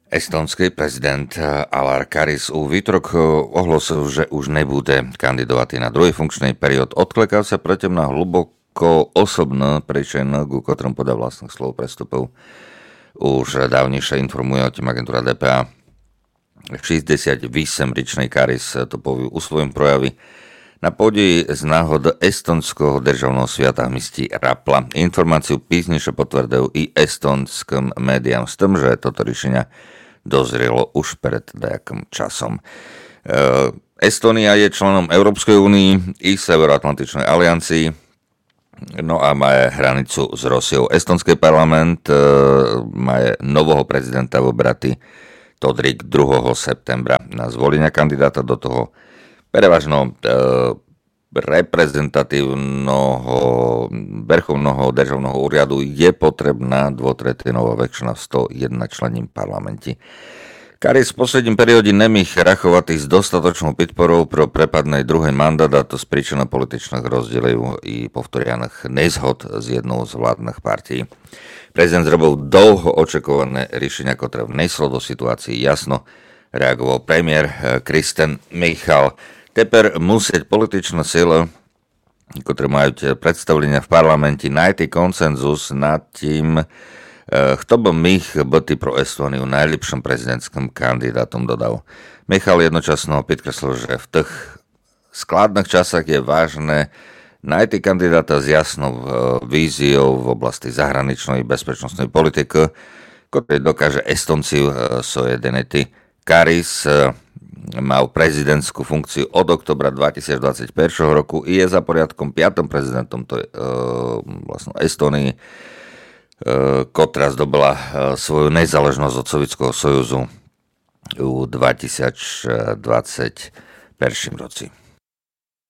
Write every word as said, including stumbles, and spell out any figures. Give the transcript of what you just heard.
Estonský prezident Alar Karis u výtrok ohlásil, že už nebude kandidovať na druhý funkčný period. Odklekal sa preto na hluboko osobný príčin, ku ktorom podľa vlastných slov prestupov. Už dávnejšie informuje o tým agentúra dé pé á. šesťdesiatosem-ročný Karis to povie u svojom projavi na pôde z náhod estonského državného sviata mistí Rapla. Informáciu písnejšie potvrdil i estonským médiám s tým, že toto riešenia dozrelo už pred nejakým časom. Estónia je členom Európskej únii i Severoatlantičnej aliancii, no a má hranicu s Rusiou. Estonský parlament má nového prezidenta vobratý Todrik druhého septembra na zvolenia kandidáta do toho prevažno reprezentatívneho vrchovného državného úradu je potrebná dvotretinová väčšina v sto jedna členním parlamente. Karis v posledním perióde nemých rachovať s dostatočnou podporou pro prepadnej druhej mandát, a to z príčiny političných rozdielov i povtorianých nezhod z jednou z vládnych partí. Prezident zrobil dlho očakované riešenia, ktoré vneslo do situácii jasno, reagoval premiér Kristen Michal. Teper musieť političná sila, ktoré majú predstavlenia v parlamente, nájsť konsenzus nad tým, kto by mých byť pro Estóniu najlepším prezidentským kandidátom, dodal. Michal jednočasno podkreslil, že v tých skladných časách je vážne nájsť kandidáta s jasnou víziou v oblasti zahraničnej bezpečnostnej politiky, ktorý dokáže Estonci sojediniti. Karis mal prezidentskú funkciu od oktobra dvetisícdvadsaťjeden roku i je za poriadkom piatym prezidentom to je, e, vlastne Estónii, e, ktorá zdobila e, svoju nezáležnosť od Sovietskeho sojuzu v dvetisícdvadsaťjeden roci.